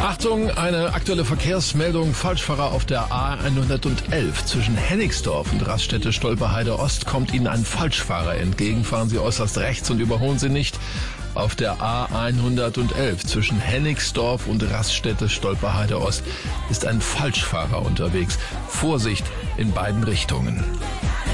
Achtung, eine aktuelle Verkehrsmeldung. Falschfahrer auf der A111 zwischen Hennigsdorf und Raststätte-Stolperheide Ost kommt Ihnen ein Falschfahrer entgegen. Fahren Sie äußerst rechts und überholen Sie nicht. Auf der A111 zwischen Hennigsdorf und Raststätte-Stolperheide Ost ist ein Falschfahrer unterwegs. Vorsicht in beiden Richtungen.